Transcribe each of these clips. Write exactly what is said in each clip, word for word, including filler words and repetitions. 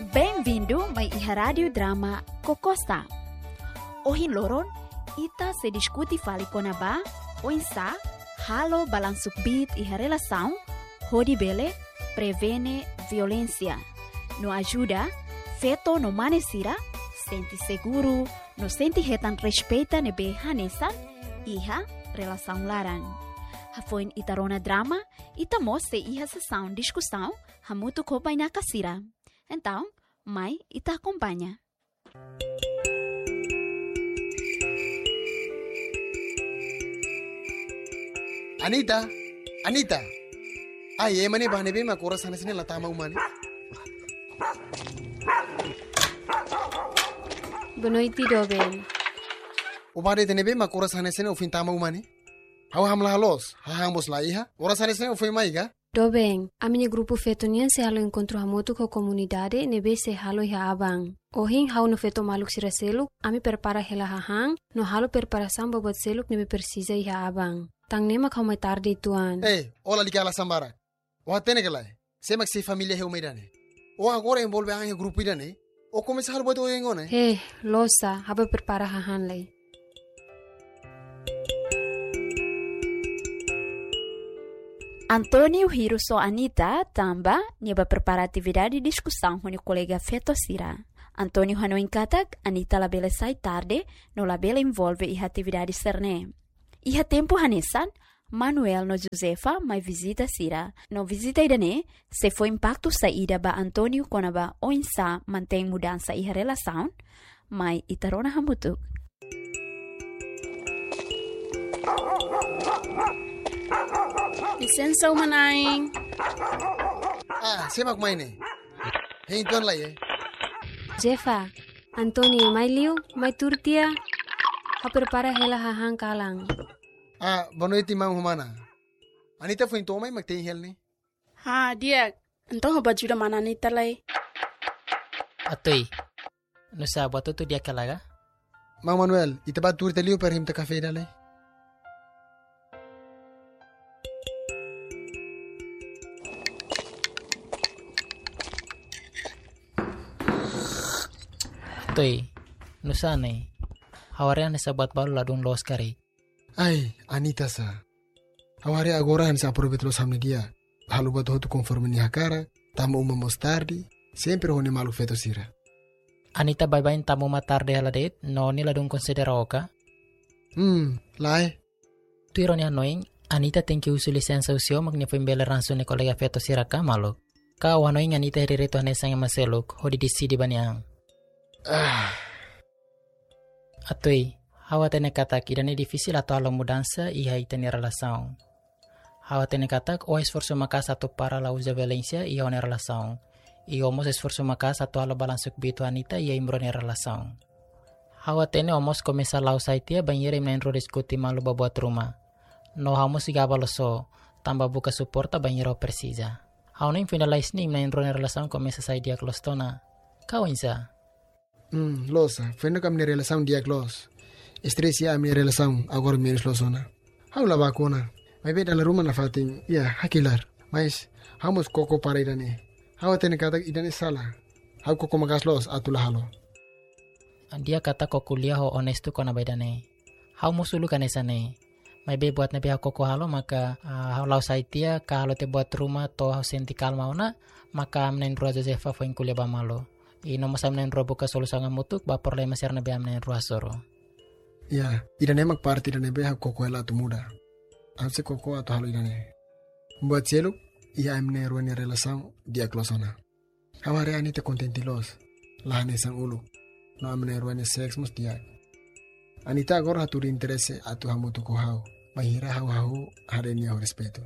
Bem-vindo mai iha radio drama Kokosta. Ohin loron, ita se discuti fali konaba, oinsa, halo balansuk bit iha relação, hodi bele, prevene violência. No ajuda, feto no manesira, senti seguro, no senti hetan respeita nebe hanesan, iha relação laran. Hafoin itarona drama, ita mostre iha sessão discussão, hamutu kopai na kasira. Então, mai ita acompanha. Anita, Anita. Ay, eh, mani bahane be makura sana sini latama umani. Benoiti doben. Ubade tene be makura sana sini ufin tama umani. Hawa hamla halos, hahambos la iha. Ora sana sini ufin maiga. Dobeng, a minha grupo fetonian se halo encontro hamoto com a comunidade nebe se halo ia abang. Ohin hau no feto maluk sira seluk, ami prepara hela hahang, no halo preparação bobot seluk nebe precisa ia abang. Tang nema kau mai tarde tuan. Hey, ola likala sambara. Oha tene kelai. Semak si familia heu meidane. O agora envolve a grupo idane. O começa halo boto engone. Hey, losa, haba prepara hahan lei. Antônio Hiruso Anita tamba niaba prepara atividade de discussão com o colega Feto Sira. Antônio Hano inkatak Anita labele sai tarde, no labele envolve iha atividade cerne. Iha tempo hanesan, Manuel no Josefa mai visita Sira. No visita idane, se foi impacto saída ba Antônio konaba oinsa mantém mudança iha relação, mai itarona hamutuk. Licença, Umanaing. Ah, semak maine. Hey, tuan lai eh. Jefa, Antônio, mai liu, mai turtia, ha prepara hela hahang kalang. Ah, bonoiti mang humana. Anita foi tomai magtei hel ni. Ha, dia. Então ho baju da mana ni talai. Atoi. No sábado tu dia kalaga? Mang Manuel, itabat tur teliu per him ta cafe dalai. Atoi. No sanay. Hawarian sa sabat baru ladung los kari. Ay, Anita sa. Hawari agora han sa aprobet los hamne dia. Halu bato hotu conforme ni hakara, tamu uma mostardi, sempre hone malu feto sira. Anita bye-bye tamu matarde haladet, no ni ladung considera oka. Hmm, lai. Tu ironi anoing, Anita tenki usu lisensa usio magni foi mbele ransu ni kolega feto sira ka malo. Ka wanoing Anita herireto hanesang maseluk, hodi disidi baniang. Ah. Atoi, hawa tene katak idane difícil atau alo mudança e aí tene relação. Hawa tene katak o esforço maka satu para la usa violência e a relação. E homos esforço maka satu alo balansuk bitu Anita e a imbrone relação. Hawa tene homos começa la usaitia banheira e menro diskuti malu babuat rumah. No homos igaba so, tamba buka suporta banheira precisa. Hawa nem finalize ni menro relação começa sai dia clostona. Kawinsa. Hmm, losa, fendo kam ni relação dia clos. Estresia a minha relação agora menos losona. Hau la vacuna. Vai ver la ruma na fatin. Ya, hakilar. Mas hamos koko para irane. Hau tene kata idane sala. Hau koko magas los atula halo. Dia kata ko kuliah ho honesto kona baidane. Hau musulu kanesane. Mai be buat nabi hau koko halo maka uh, hau lau saitia ka halo te buat rumah to hau senti kalma ona maka amnen rua Josefa foin kuliah ba malo. I no masam nen ro buka solusangan mutuk ba por le masir nabi amnen rua soro. Ya, idane mak parti idane be hau koko ela tu muda. Hau se koko atau halo idane. Buat celuk ia amne ruani relação dia closona. Hau hari ani te contenti los. Lahane sang ulu. No amne ruani sex mus dia. Anita agora haturi interesse atu hamu tu ko hau. Mahira hau hau hari ni hau respeto.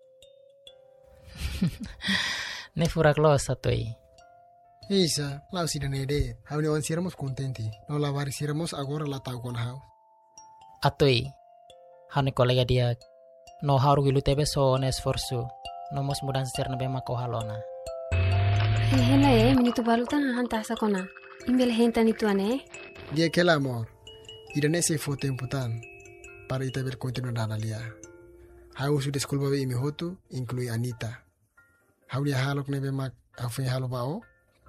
Ne furak los atoi. Isa, lau si dane de. Hau ni on siramos contenti. No lavari siramos agora la tau kon hau. Atoi. Hane kolega dia. No haru gilu tebe so on esforço. No mos mudança ser nabe mako halona. Hela eh, minuto balutan hahan tasa kona. Imbel henta ni tuane. Dia que el amor. Idane se fo tempo tan. Para ita ver continuar na lia. Hau su desculpa be imi hotu inclui Anita. Hau dia halok nebe mak afu halo bao.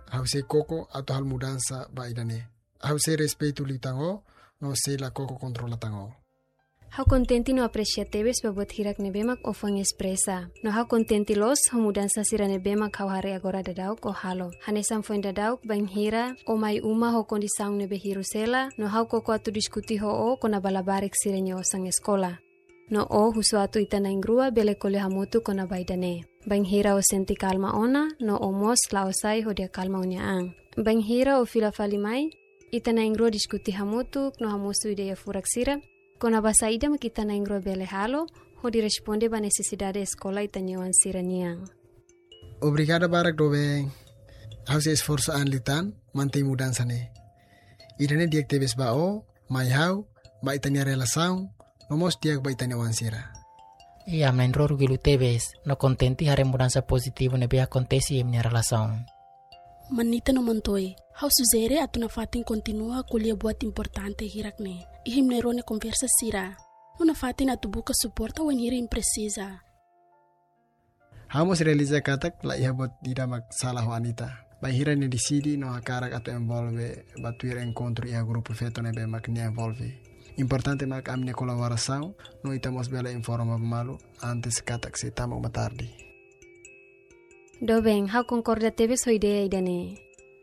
Hau se koko atau hal mudança ba idane. Hau se respeito li tango, no se la koko kontrola tango. Hau contenti no apreciatebes babot hirak nebemak o fang expresa. No hau contenti los ho mudança sira nebemak hau hare agora dadauk o halo. Hanesam foi dadauk bang hira o mai uma ho kondisang nebe hirusela. No hau koko atu diskuti ho o kona balabarik sira nyo sang eskola. No o husu atu itana ingrua bele kole hamutu kona baidane. Bang hira o senti kalma ona, no o mos laosai ho dia kalma unyaang. Bang hira o fila falimai, itana ingrua diskuti hamutu no hamusu ideia furak sira. Kona basa ida makita na ingro bele halo, ho di responde ba necesidade escola itanyawan sira niang. Obrigado barak dobe. Hau se esforço anlitan, mantei mudança ne. Irane diak tebes ba o, mai hau, ba itanya relação, nomos diak ba itanyawan sira. Iya, main roro gilu tebes, no contenti hare mudança positivo nebe acontece em minha relação. Manita no mantoi. Hau suzere atu na fatin continua kulia buat importante hirak ne. Ihim nerone conversa sira. Una fatin atu buka suporta wen hirim precisa. Hau mos realiza katak la iha bot dida mak salah wanita. Ba hira ne decidi no hakarak atu envolve batuir encontro iha grupo feto nebe mak ne envolve. Importante mak amne colaboração no itamos bela informa malu antes katak se tamo matardi. Do bem, hau concorda tebe so ideia idane.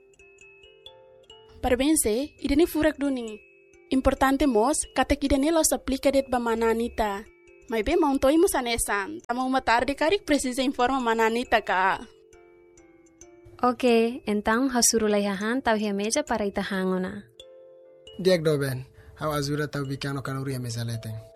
Parbense, idane furak duni. Importante mos, kata idane los aplica det ba mananita. Mai be mauntoi mo sanesan. Tamo matar de karik precisa informa mananita ka. Ok, então hau surulai hahan tau hia meja para itahangona. Diak do ben, hau azura tau bikano kanuri ya mesaleteng.